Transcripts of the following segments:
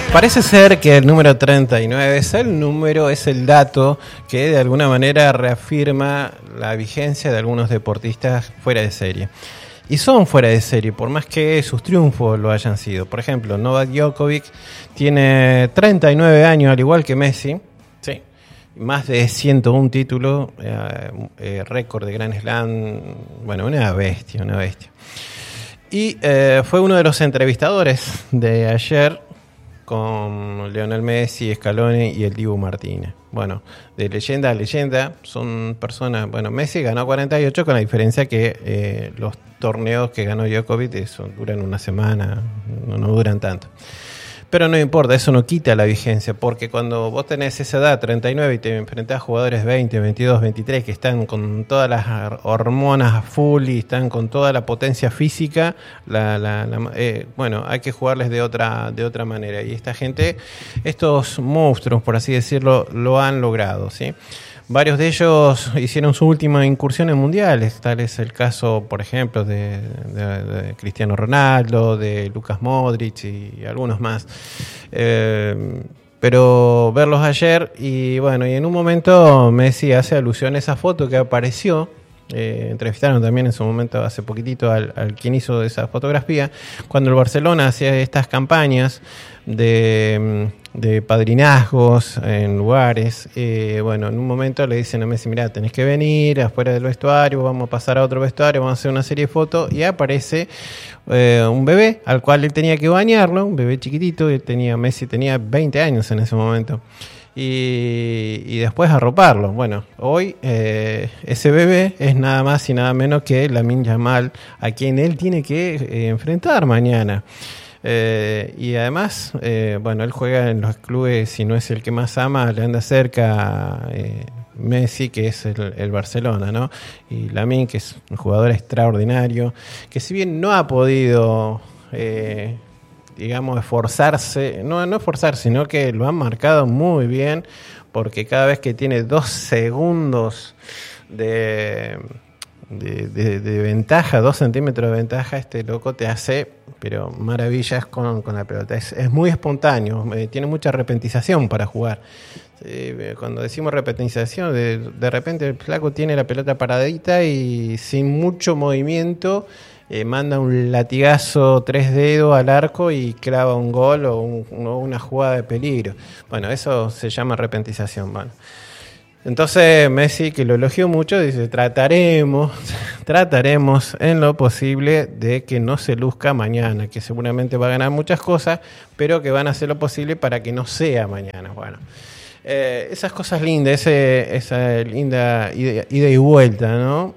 Parece ser que el número 39 es el número, es el dato que de alguna manera reafirma la vigencia de algunos deportistas fuera de serie. Y son fuera de serie, por más que sus triunfos lo hayan sido. Por ejemplo, Novak Djokovic tiene 39 años, al igual que Messi. Sí. Más de 101 títulos, récord de Grand Slam. Bueno, una bestia, una bestia. Y fue uno de los entrevistadores de ayer con Lionel Messi, Scaloni y el Dibu Martínez. Bueno, de leyenda a leyenda, son personas... Bueno, Messi ganó 48 con la diferencia que los torneos que ganó Djokovic duran una semana, no duran tanto. Pero no importa, eso no quita la vigencia, porque cuando vos tenés esa edad, 39, y te enfrentás a jugadores 20, 22, 23, que están con todas las hormonas a full y están con toda la potencia física, bueno, hay que jugarles de otra manera. Y esta gente, estos monstruos, por así decirlo, lo han logrado, ¿sí? Varios de ellos hicieron su última incursión en mundiales, tal es el caso, por ejemplo, de Cristiano Ronaldo, de Lucas Modric y algunos más. Pero verlos ayer y bueno, y en un momento Messi hace alusión a esa foto que apareció. Entrevistaron también en su momento hace poquitito al quien hizo esa fotografía, cuando el Barcelona hacía estas campañas de padrinazgos en lugares. Bueno, en un momento le dicen a Messi: mirá, tenés que venir afuera del vestuario, vamos a pasar a otro vestuario, vamos a hacer una serie de fotos, y aparece un bebé al cual él tenía que bañarlo, un bebé chiquitito. Messi tenía 20 años en ese momento. Y después arroparlo. Bueno, hoy ese bebé es nada más y nada menos que Lamine Yamal, a quien él tiene que enfrentar mañana. Y además, bueno, él juega en los clubes, si no es el que más ama, le anda cerca Messi, que es el Barcelona, ¿no? Y Lamine, que es un jugador extraordinario, que si bien no ha podido... digamos, esforzarse, no esforzarse, sino que lo han marcado muy bien, porque cada vez que tiene 2 segundos de ventaja, 2 centímetros de ventaja, este loco te hace, pero maravillas con la pelota. Es muy espontáneo, tiene mucha repentización para jugar. Cuando decimos repentización, de repente el flaco tiene la pelota paradita y sin mucho movimiento manda un latigazo 3 dedos al arco y clava un gol o una jugada de peligro. Bueno, eso se llama repentización. Bueno, entonces Messi, que lo elogió mucho, dice: trataremos en lo posible de que no se luzca mañana, que seguramente va a ganar muchas cosas, pero que van a hacer lo posible para que no sea mañana. Bueno, esas cosas lindas, esa linda ida y vuelta, ¿no?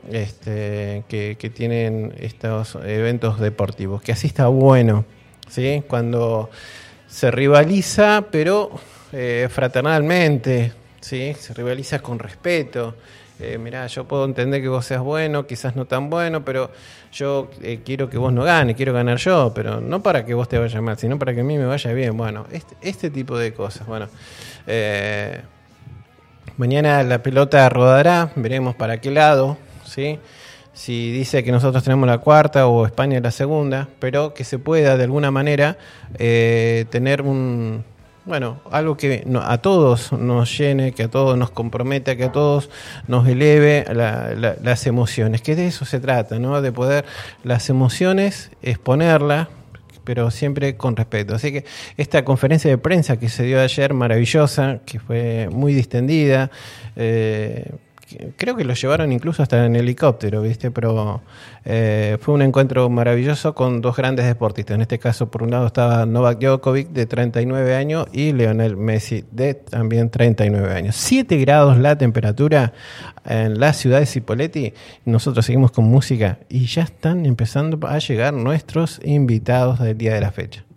Que tienen estos eventos deportivos, que así está bueno, ¿sí? Cuando se rivaliza, pero fraternalmente, ¿sí? Se rivaliza con respeto. Mirá, yo puedo entender que vos seas bueno, quizás no tan bueno, pero yo quiero que vos no ganes, quiero ganar yo, pero no para que vos te vaya mal, sino para que a mí me vaya bien. Bueno, este tipo de cosas. Bueno, mañana la pelota rodará, veremos para qué lado, ¿sí? Si dice que nosotros tenemos la cuarta o España la segunda, pero que se pueda de alguna manera tener algo que a todos nos llene, que a todos nos comprometa, que a todos nos eleve las emociones, que de eso se trata, ¿no? De poder las emociones exponerlas, pero siempre con respeto. Así que esta conferencia de prensa que se dio ayer, maravillosa, que fue muy distendida, creo que lo llevaron incluso hasta en helicóptero, ¿viste? Pero fue un encuentro maravilloso con 2 grandes deportistas. En este caso, por un lado estaba Novak Djokovic, de 39 años, y Lionel Messi, de también 39 años. 7 grados la temperatura en la ciudad de Cipolletti. Nosotros seguimos con música y ya están empezando a llegar nuestros invitados del día de la fecha.